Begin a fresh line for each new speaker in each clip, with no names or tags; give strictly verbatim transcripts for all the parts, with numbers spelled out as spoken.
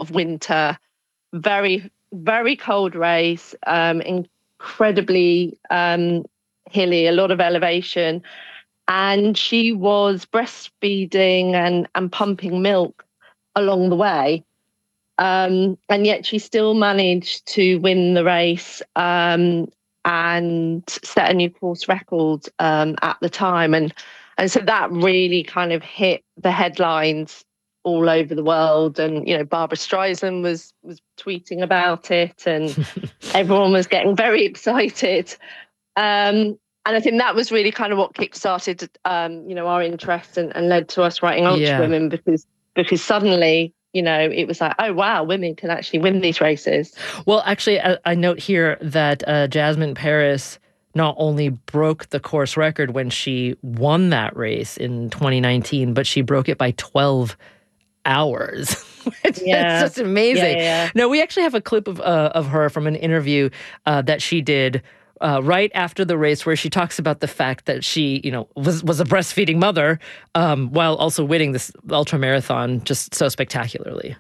of winter, very, very cold race, um, incredibly um, hilly, a lot of elevation. And she was breastfeeding and, and pumping milk along the way. Um, and yet she still managed to win the race um, and set a new course record um, at the time. And, and so that really kind of hit the headlines all over the world. And, you know, Barbara Streisand was, was tweeting about it, and everyone was getting very excited. Um, and I think that was really kind of what kickstarted, um, you know, our interest and, and led to us writing Ultra
Yeah.
Women, because because suddenly, you know, it was like, oh, wow, women can actually win these races.
Well, actually, I, I note here that uh, Jasmine Paris not only broke the course record when she won that race in twenty nineteen, but she broke it by twelve hours. It's
Yeah.
just amazing.
Yeah, yeah.
Now, we actually have a clip of uh, of her from an interview uh, that she did uh, right after the race, where she talks about the fact that she, you know, was was a breastfeeding mother um, while also winning this ultra marathon just so spectacularly.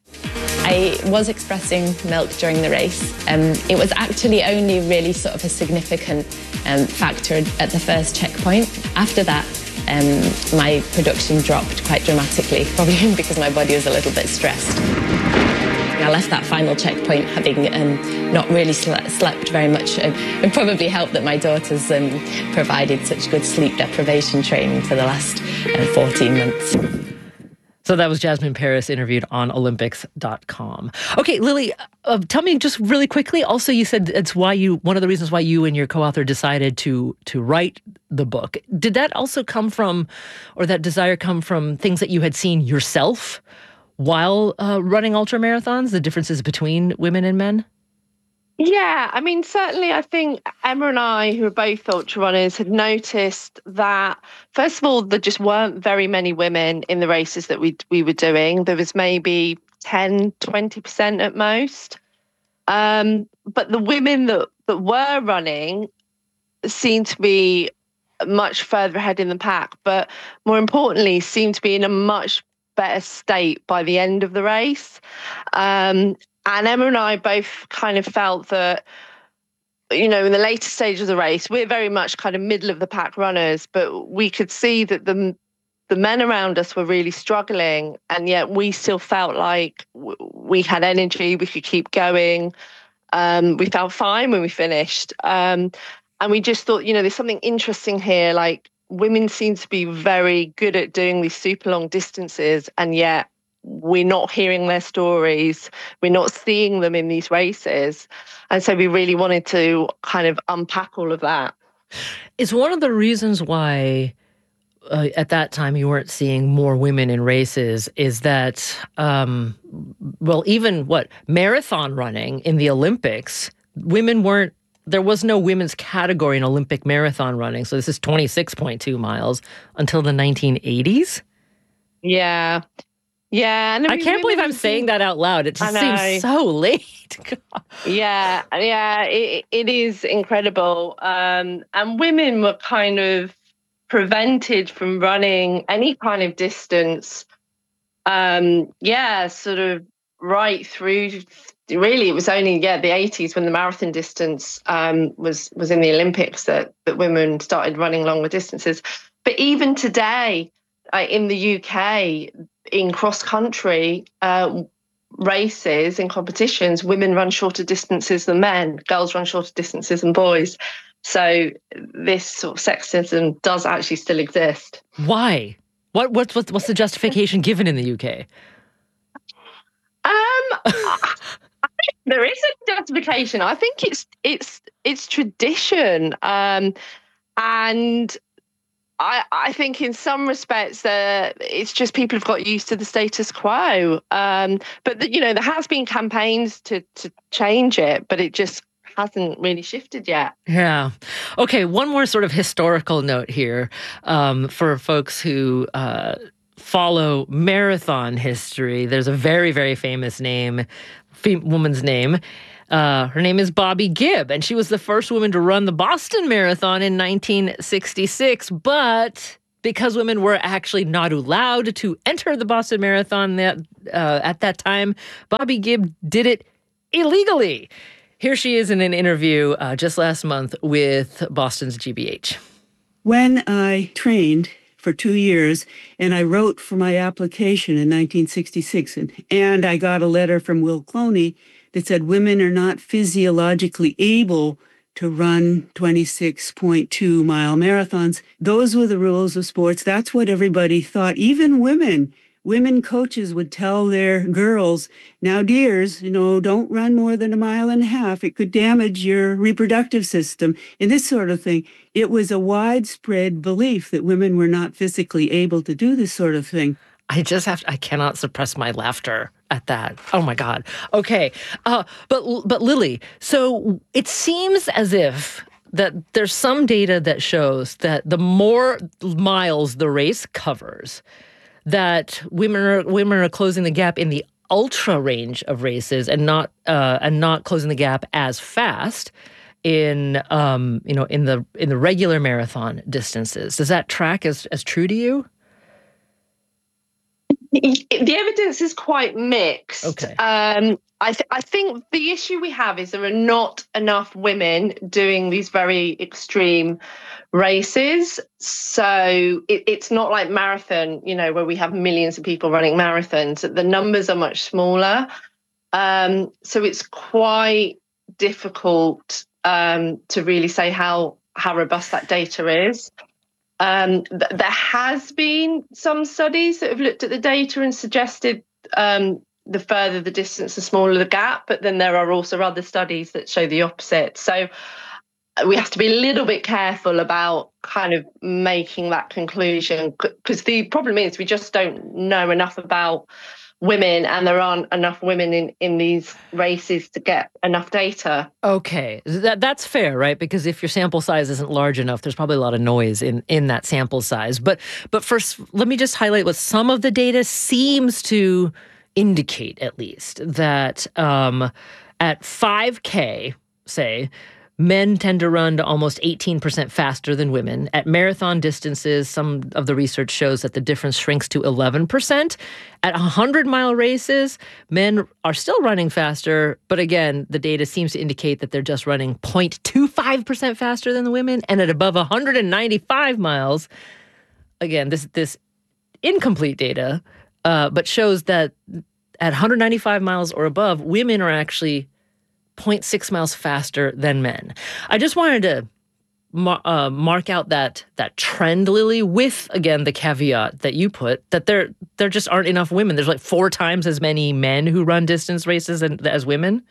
I was expressing milk during the race. Um, it was actually only really sort of a significant um, factor at the first checkpoint. After that, um, my production dropped quite dramatically, probably because my body was a little bit stressed. I left that final checkpoint having um, not really sl- slept very much. Uh, it probably helped that my daughter's um, provided such good sleep deprivation training for the last uh, fourteen months.
So that was Jasmine Paris interviewed on Olympics dot com. Okay, Lily, uh, tell me just really quickly. Also, you said it's why you one of the reasons why you and your co-author decided to to write the book. Did that also come from, or that desire come from things that you had seen yourself while uh, running ultra marathons? The differences between women and men?
Yeah, I mean, certainly I think Emma and I, who are both ultra runners, had noticed that, first of all, there just weren't very many women in the races that we we were doing. There was maybe ten, twenty percent at most. Um, but the women that, that were running seemed to be much further ahead in the pack, but more importantly, seemed to be in a much better state by the end of the race. Um, and Emma and I both kind of felt that, you know, in the later stage of the race, we're very much kind of middle of the pack runners, but we could see that the the men around us were really struggling, and yet we still felt like w- we had energy, we could keep going. Um, we felt fine when we finished. Um, and we just thought, you know, there's something interesting here. Like, women seem to be very good at doing these super long distances, and yet we're not hearing their stories. We're not seeing them in these races. And so we really wanted to kind of unpack all of that.
Is one of the reasons why uh, at that time you weren't seeing more women in races is that, um, well, even what, marathon running in the Olympics, women weren't, there was no women's category in Olympic marathon running. So this is twenty-six point two miles until the nineteen eighties.
Yeah. Yeah. And I,
I
mean,
can't believe
women
I'm saying that out loud. It just
I know.
seems so late.
Yeah, yeah, it, it is incredible. Um, and women were kind of prevented from running any kind of distance. Um, yeah, sort of right through. Really, it was only yeah the eighties when the marathon distance um, was was in the Olympics that that women started running longer distances. But even today, uh, in the U K, in cross country uh, races in competitions, women run shorter distances than men. Girls run shorter distances than boys. So this sort of sexism does actually still exist.
Why? What what's what's what's the justification given in the U K?
Um, I think there is a justification. I think it's it's it's tradition, um, and I I think in some respects uh, it's just people have got used to the status quo. Um, but the, you know, there has been campaigns to to change it, but it just hasn't really shifted yet.
Yeah. Okay, one more sort of historical note here um, for folks who uh, follow marathon history. There's a very, very famous name, fem- woman's name. Uh, her name is Bobby Gibb, and she was the first woman to run the Boston Marathon in nineteen sixty-six. But because women were actually not allowed to enter the Boston Marathon that, uh, at that time, Bobbi Gibb did it illegally. Here she is in an interview uh, just last month with Boston's G B H.
When I trained for two years and I wrote for my application in nineteen sixty-six, and, and I got a letter from Will Cloney that said women are not physiologically able to run twenty-six point two mile marathons. Those were the rules of sports. That's what everybody thought. Even women, women coaches would tell their girls, now, dears, you know, don't run more than a mile and a half. It could damage your reproductive system and this sort of thing. It was a widespread belief that women were not physically able to do this sort of thing.
I just have to, I cannot suppress my laughter at that. Oh my God. Okay. Uh, but, but Lily, so it seems as if that there's some data that shows that the more miles the race covers, that women are, women are closing the gap in the ultra range of races and not, uh, and not closing the gap as fast in, um, you know, in the, in the regular marathon distances. Does that track as, as true to you?
The evidence is quite mixed.
Okay.
Um, I, th- I think the issue we have is there are not enough women doing these very extreme races. So it, it's not like marathon, you know, where we have millions of people running marathons. The numbers are much smaller. Um, so it's quite difficult um, to really say how, how robust that data is. Um, th- there has been some studies that have looked at the data and suggested um, the further the distance, the smaller the gap. But then there are also other studies that show the opposite. So we have to be a little bit careful about kind of making that conclusion, because the problem is we just don't know enough about women, and there aren't enough women in, in these races to get enough data.
Okay, that that's fair, right? Because if your sample size isn't large enough, there's probably a lot of noise in, in that sample size. But but first, let me just highlight what some of the data seems to indicate, at least, that um, at five K, say, men tend to run to almost eighteen percent faster than women. At marathon distances, some of the research shows that the difference shrinks to eleven percent. At one hundred mile races, men are still running faster, but again, the data seems to indicate that they're just running zero point two five percent faster than the women. And at above one hundred ninety-five miles, again, this this incomplete data, uh, but shows that at one hundred ninety-five miles or above, women are actually zero point six miles faster than men. I just wanted to mar- uh, mark out that that trend, Lily, with, again, the caveat that you put, that there there just aren't enough women. There's like four times as many men who run distance races as, as women.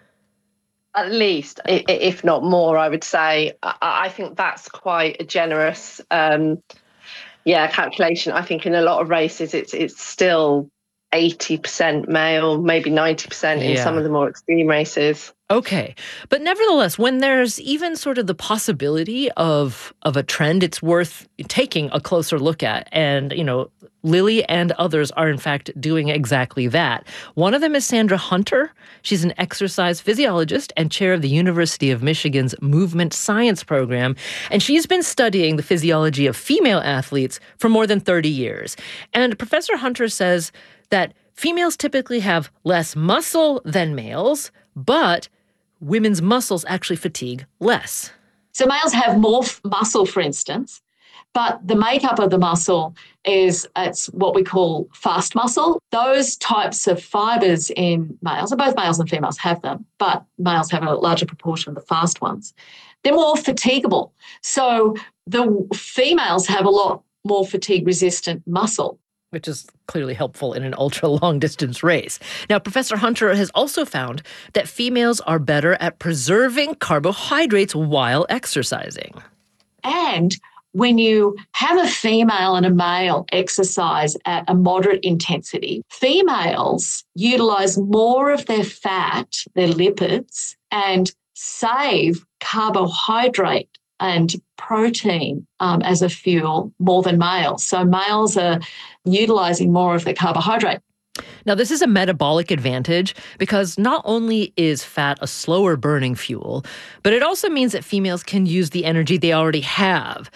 At least, if not more, I would say. I think that's quite a generous um, yeah, calculation. I think in a lot of races, it's it's still eighty percent male, maybe ninety percent in
Yeah.
some of the more extreme races.
Okay. But nevertheless, when there's even sort of the possibility of of a trend, it's worth taking a closer look at. And, you know, Lily and others are, in fact, doing exactly that. One of them is Sandra Hunter. She's an exercise physiologist and chair of the University of Michigan's Movement Science program. And she's been studying the physiology of female athletes for more than thirty years. And Professor Hunter says that females typically have less muscle than males, but women's muscles actually fatigue less.
So males have more f- muscle, for instance, but the makeup of the muscle is it's what we call fast muscle. Those types of fibers in males, and both males and females have them, but males have a larger proportion of the fast ones. They're more fatigable. So the females have a lot more fatigue-resistant muscle,
which is clearly helpful in an ultra-long distance race. Now, Professor Hunter has also found that females are better at preserving carbohydrates while exercising.
And when you have a female and a male exercise at a moderate intensity, females utilize more of their fat, their lipids, and save carbohydrate and protein um, as a fuel more than males. So males are utilizing more of the carbohydrate.
Now, this is a metabolic advantage because not only is fat a slower burning fuel, but it also means that females can use the energy they already have,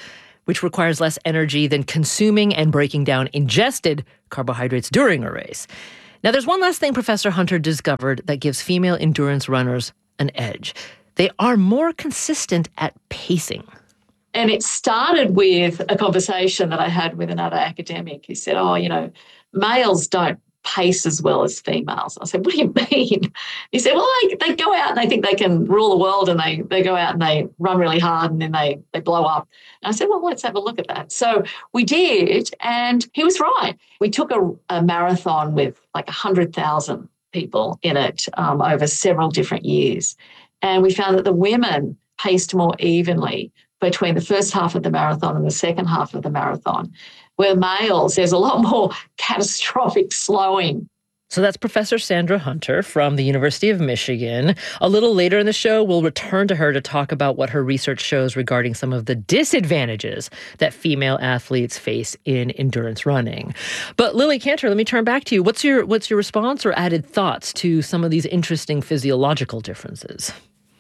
which requires less energy than consuming and breaking down ingested carbohydrates during a race. Now, there's one last thing Professor Hunter discovered that gives female endurance runners an edge. They are more consistent at pacing.
And it started with a conversation that I had with another academic. He said, oh, you know, males don't pace as well as females. I said, what do you mean? He said, well, they, they go out and they think they can rule the world, and they they go out and they run really hard and then they, they blow up. And I said, well, let's have a look at that. So we did, and he was right. We took a, a marathon with like one hundred thousand people in it um, over several different years. And we found that the women paced more evenly between the first half of the marathon and the second half of the marathon, where males, there's a lot more catastrophic slowing.
So that's Professor Sandra Hunter from the University of Michigan. A little later in the show, we'll return to her to talk about what her research shows regarding some of the disadvantages that female athletes face in endurance running. But Lily Cantor, let me turn back to you. What's your what's your response or added thoughts to some of these interesting physiological differences?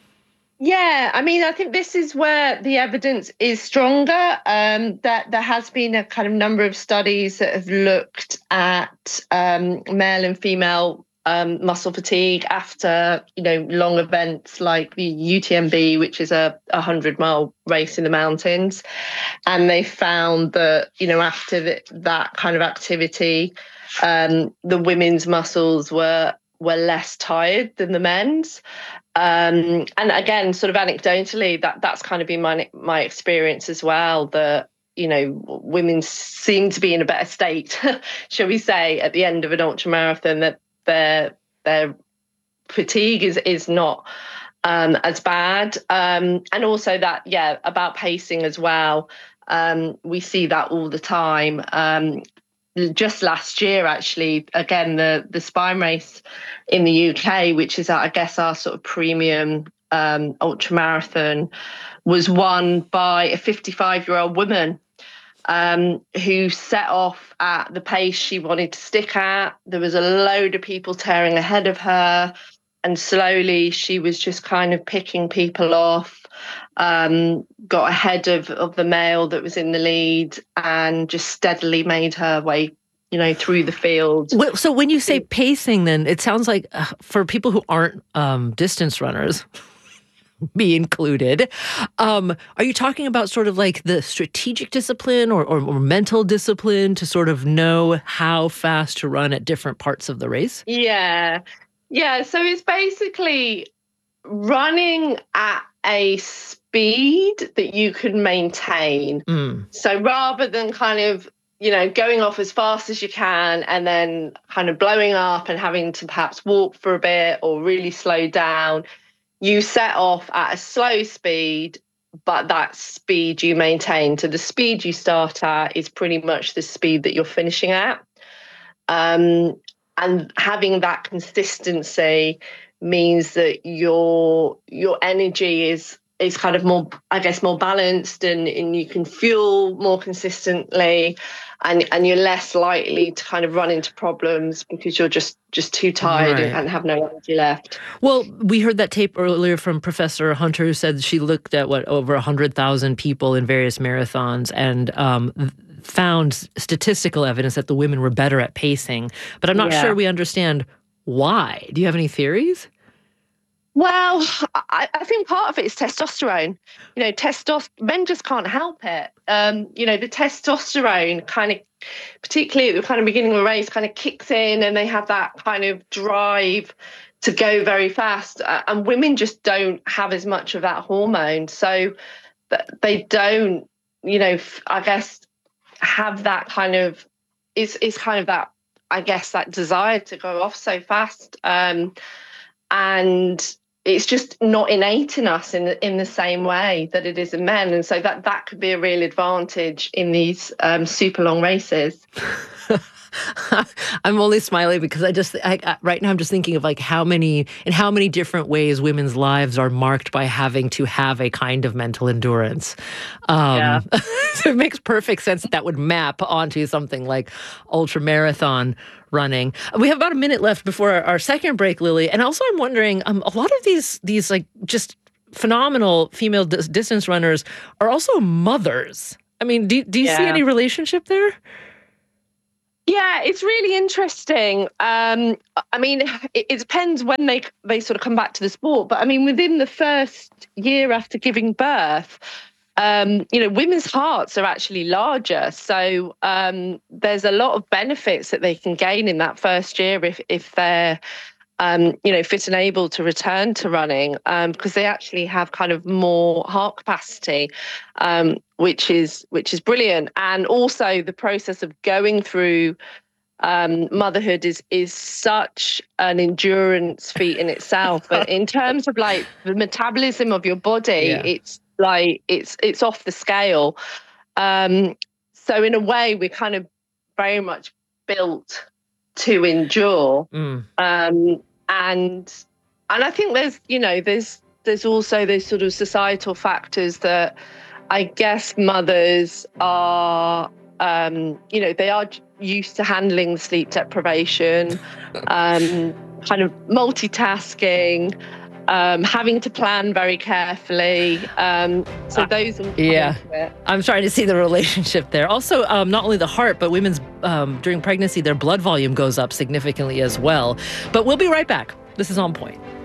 Yeah, I mean, I think this is where the evidence is stronger. Um, that there has been a kind of number of studies that have looked at um, male and female um, muscle fatigue after, you know, long events like the U T M B, which is a hundred mile race in the mountains, and they found that, you know, after the, that kind of activity, um, the women's muscles were were less tired than the men's. Um, and again, sort of anecdotally, that that's kind of been my my experience as well, that, you know, women seem to be in a better state, shall we say, at the end of an ultra marathon, that their their fatigue is is not um, as bad. Um, and also that, yeah, about pacing as well. Um, we see that all the time. Um, Just last year, actually, again, the, the Spine race in the U K, which is, I guess, our sort of premium um, ultramarathon, was won by a fifty-five-year-old woman um, who set off at the pace she wanted to stick at. There was a load of people tearing ahead of her, and slowly she was just kind of picking people off, um, got ahead of, of the male that was in the lead, and just steadily made her way, you know, through the field.
Well, so when you say pacing, then it sounds like uh, for people who aren't um, distance runners, me included, um, are you talking about sort of like the strategic discipline or, or, or mental discipline to sort of know how fast to run at different parts of the race?
Yeah. Yeah. So it's basically running at a speed that you can maintain.
Mm.
So rather than kind of, you know, going off as fast as you can and then kind of blowing up and having to perhaps walk for a bit or really slow down, you set off at a slow speed, but that speed you maintain. So the speed you start at is pretty much the speed that you're finishing at. Um, and having that consistency means that your your energy is is kind of more, I guess, more balanced, and, and you can fuel more consistently, and and you're less likely to kind of run into problems because you're just just too tired
Right.
and, and have no energy left.
Well, we heard that tape earlier from Professor Hunter, who said she looked at, what, over one hundred thousand people in various marathons and um, found statistical evidence that the women were better at pacing. But I'm not
Yeah.
sure we understand why. Do you have any theories?
Well, I, I think part of it is testosterone. You know, testosterone, men just can't help it. Um, you know, the testosterone kind of, particularly at the kind of beginning of a race, kind of kicks in, and they have that kind of drive to go very fast. Uh, and women just don't have as much of that hormone. So th- they don't, you know, f- I guess, have that kind of, is is kind of that, I guess, that desire to go off so fast. Um, and it's just not innate in us in in the same way that it is in men, and so that that could be a real advantage in these um, super long races.
I'm only smiling because I just I, I, right now I'm just thinking of like how many in how many different ways women's lives are marked by having to have a kind of mental endurance. Um,
Yeah.
So it makes perfect sense that that would map onto something like ultra marathon running. We have about a minute left before our, our second break, Lily, and also I'm wondering, um, a lot of these these like just phenomenal female dis- distance runners are also mothers. I mean, do, do you see
Yeah.
any relationship there?
Yeah, it's really interesting. Um, I mean, it, it depends when they they sort of come back to the sport. But I mean, within the first year after giving birth, um, you know, women's hearts are actually larger. So um, there's a lot of benefits that they can gain in that first year if if they're um, you know, fit and able to return to running, um, because they actually have kind of more heart capacity, um, which is which is brilliant. And also the process of going through um, motherhood is is such an endurance feat in itself. But in terms of like the metabolism of your body,
Yeah.
it's like it's it's off the scale. Um, so in a way, we're kind of very much built to endure.
Mm.
Um, and and I think there's you know there's there's also those sort of societal factors that I guess mothers are um, you know they are used to handling the sleep deprivation, um, kind of multitasking, um, having to plan very carefully. Um, so those all come
Yeah.
into it.
I'm trying to see the relationship there. Also, um, not only the heart, but women's um, during pregnancy, their blood volume goes up significantly as well. But we'll be right back. This is On Point.